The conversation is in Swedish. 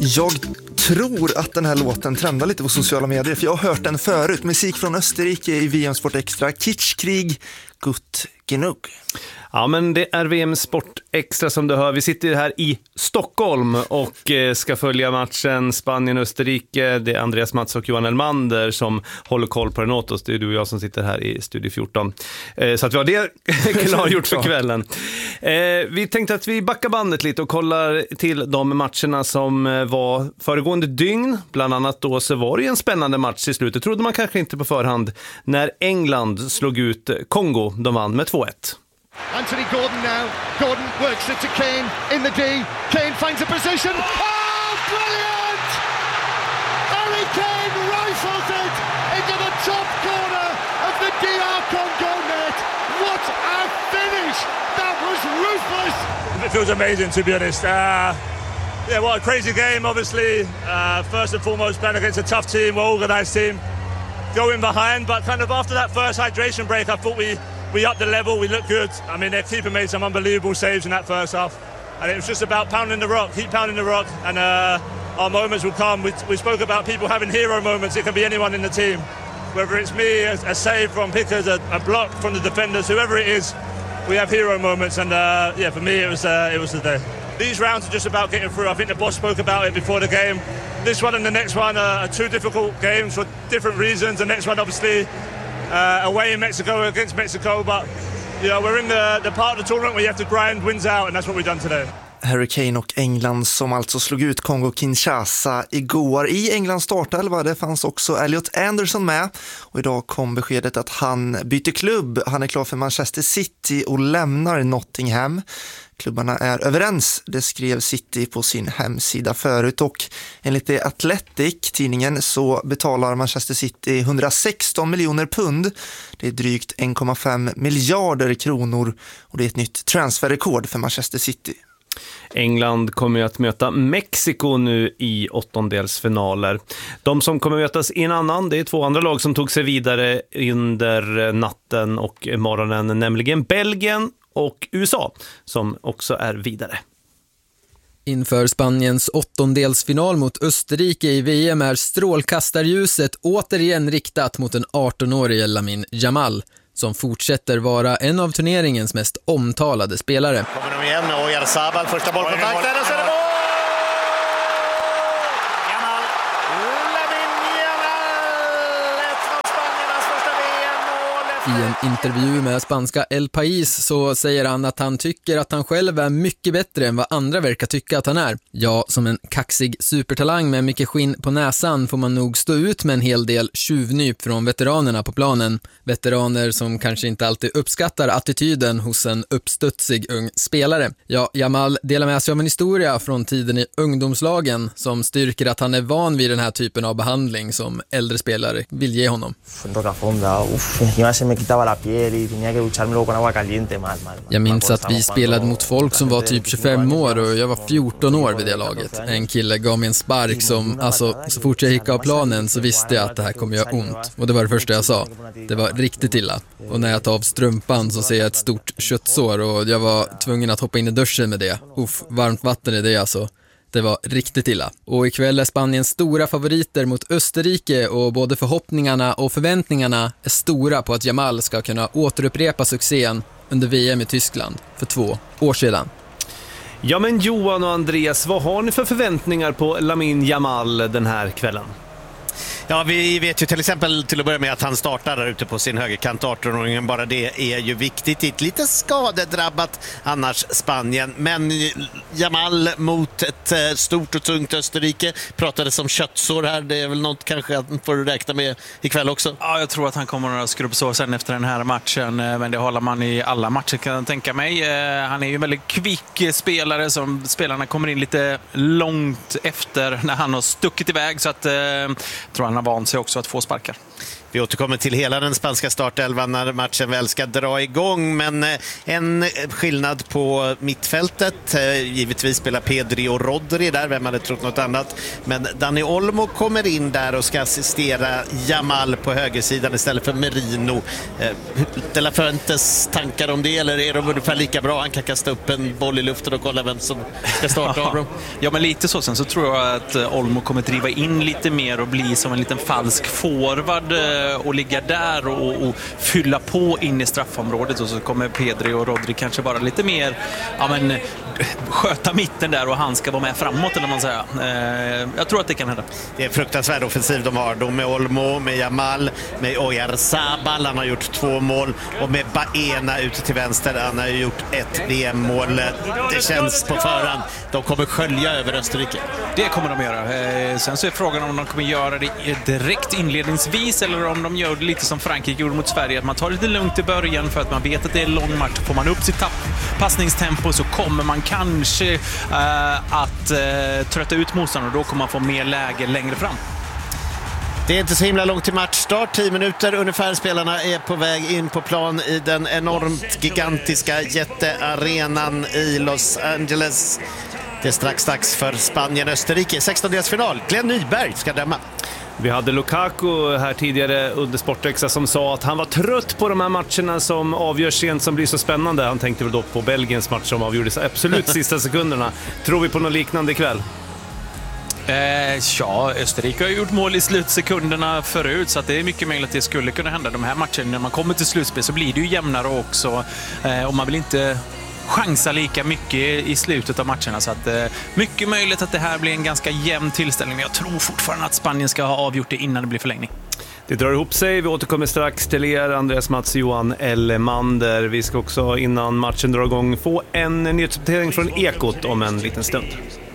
Jag tror att den här låten trendar lite på sociala medier, för jag har hört den förut. Musik från Österrike i VM Sport Extra. Kitschkrieg, gut genug. Ja, men det är VM Sport Extra som du hör. Vi sitter här i Stockholm och ska följa matchen Spanien-Österrike. Det är Andreas Mats och Johan Elmander som håller koll på den åt oss. Det är du och jag som sitter här i Studio 14. Så att vi har det klargjort för kvällen. Vi tänkte att vi backar bandet lite och kollar till de matcherna som var föregående dygn. Bland annat då så var det en spännande match i slutet. Trodde man kanske inte på förhand när England slog ut Kongo. De vann med 2-1. Anthony Gordon now. Gordon works it to Kane in the D. Kane finds a position. Oh, brilliant! Harry Kane rifles it into the top corner of the DR Congo net. What a finish! That was ruthless. It feels amazing, to be honest. Yeah, what a crazy game, obviously. First and foremost, playing against a tough team, well-organised team. Going behind, but kind of after that first hydration break, I thought we upped the level, we looked good. I mean, their keeper made some unbelievable saves in that first half. And it was just about pounding the rock, keep pounding the rock, and our moments will come. We spoke about people having hero moments. It can be anyone in the team. Whether it's me, a save from Pickers, a block from the defenders, whoever it is, we have hero moments. And yeah, for me, it was the day. These rounds are just about getting through. I think the boss spoke about it before the game. This one and the next one are two difficult games for different reasons. The next one, obviously, away in Mexico against Mexico, but you know, we're in the part of the tournament where you have to grind wins out, and that's what we've done today. Harry Kane och England som alltså slog ut Kongo-Kinshasa igår. I Englands startelva det fanns också Elliot Anderson med, och idag kom beskedet att han byter klubb. Han är klar för Manchester City och lämnar Nottingham. Klubbarna är överens, det skrev City på sin hemsida förut, och enligt The Athletic-tidningen så betalar Manchester City 116 miljoner pund. Det är drygt 1,5 miljarder kronor, och det är ett nytt transferrekord för Manchester City. England kommer att möta Mexiko nu i åttondelsfinaler. De som kommer mötas i en annan, det är två andra lag som tog sig vidare under natten och morgonen, nämligen Belgien och USA som också är vidare. Inför Spaniens åttondelsfinal mot Österrike i VM är strålkastarljuset återigen riktat mot den 18-årige Lamine Yamal, som fortsätter vara en av turneringens mest omtalade spelare. Kommer de igen och Jarzabal första bollkontakten och så är det mål! Yamal! Lamine Yamal! Ett av Spaniernas första VM-mål! I en intervju med spanska El País så säger han att han tycker att han själv är mycket bättre än vad andra verkar tycka att han är. Ja, som en kaxig supertalang med mycket skinn på näsan får man nog stå ut med en hel del tjuvnyp från veteranerna på planen. Veteraner som kanske inte alltid uppskattar attityden hos en uppstudsig ung spelare. Ja, Yamal delar med sig av en historia från tiden i ungdomslagen som styrker att han är van vid den här typen av behandling som äldre spelare vill ge honom. Jag minns att vi spelade mot folk som var typ 25 år och jag var 14 år vid det laget. En kille gav mig en spark som, alltså, så fort jag gick av planen så visste jag att det här kommer göra ont. Och det var det första jag sa. Det var riktigt illa. Och när jag tar av strumpan så ser jag ett stort köttsår och jag var tvungen att hoppa in i duschen med det. Varmt vatten är det alltså. Det var riktigt illa. Och ikväll är Spaniens stora favoriter mot Österrike, och både förhoppningarna och förväntningarna är stora på att Yamal ska kunna återupprepa succén under VM i Tyskland för 2 år sedan. Ja, men Johan och Andreas, vad har ni för förväntningar på Lamine Yamal den här kvällen? Ja, vi vet ju till exempel till att börja med att han startar där ute på sin högerkant, 18-åringen. Bara det är ju viktigt i ett lite skadedrabbat annars Spanien. Men Yamal mot ett stort och tungt Österrike pratades om köttsår här. Det är väl något kanske att får du räkna med ikväll också? Ja, jag tror att han kommer att skrubbsår sen efter den här matchen. Men det håller man i alla matcher, kan jag tänka mig. Han är ju en väldigt kvick spelare som spelarna kommer in lite långt efter när han har stuckit iväg. Så att tror Han har vant sig också att få sparkar. Vi återkommer till hela den spanska startelvan när matchen väl ska dra igång, men en skillnad på mittfältet. Givetvis spelar Pedri och Rodri där, vem hade trott något annat. Men Dani Olmo kommer in där och ska assistera Yamal på högersidan istället för Merino. De La Fuentes tankar om det, eller är de ungefär lika bra? Han kan kasta upp en boll i luften och kolla vem som ska starta av dem. Ja, men lite så. Sen så tror jag att Olmo kommer driva in lite mer och bli som en liten falsk forward och ligga där och fylla på in i straffområdet, och så kommer Pedri och Rodri kanske vara lite mer sköta mitten där, och han ska vara med framåt, eller man säger. Jag tror att det kan hända. Det är en fruktansvärd offensiv de har. De med Olmo, med Yamal, med Oyarzabal, han har gjort 2 mål, och med Baena ute till vänster, han har gjort 1 VM-mål. Det känns på förhand. De kommer skölja över Österrike. Det kommer de göra. Sen så är frågan om de kommer göra det direkt inledningsvis, eller om de gör det lite som Frankrike gjorde mot Sverige, att man tar lite lugnt i början för att man vet att det är en lång match. Får man upp sitt passningstempo så kommer man kanske att trötta ut motståndaren, och då kommer man få mer läge längre fram. Det är inte så himla långt till matchstart, 10 minuter ungefär. Spelarna är på väg in på plan i den enormt gigantiska jättearenan i Los Angeles. Det är strax dags för Spanien-Österrike, 16-delsfinal. Glenn Nyberg ska döma. Vi hade Lukaku här tidigare under Sportexa som sa att han var trött på de här matcherna som avgörs sent, som blir så spännande. Han tänkte väl då på Belgiens match som avgjordes absolut sista sekunderna. Tror vi på något liknande ikväll? Ja, Österrike har gjort mål i slutsekunderna förut, så att det är mycket möjligt att det skulle kunna hända. De här matcherna, när man kommer till slutspel så blir det ju jämnare också, och man vill inte chansa lika mycket i slutet av matcherna, så att mycket möjligt att det här blir en ganska jämn tillställning. Men jag tror fortfarande att Spanien ska ha avgjort det innan det blir förlängning. Det drar ihop sig. Vi återkommer strax till er, Andreas Mats, Johan Elmander. Vi ska också innan matchen drar igång få en nyhetsuppdatering från Ekot om en liten stund.